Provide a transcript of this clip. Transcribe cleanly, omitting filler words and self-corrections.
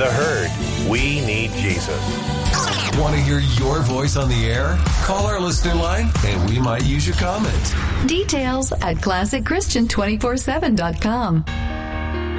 The Herd. We need Jesus. Want to hear your voice on the air? Call our listener line and we might use your comment. Details at ClassicChristian247.com.